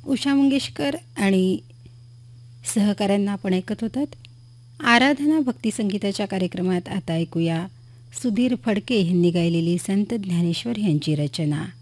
उषा मंगेशकर आणि सहकाऱ्यांना आपण ऐकत होतात. आराधना भक्तिसंगीताच्या कार्यक्रमात आता ऐकूया सुधीर फडके यांनी गायलेली संत ज्ञानेश्वर यांची रचना.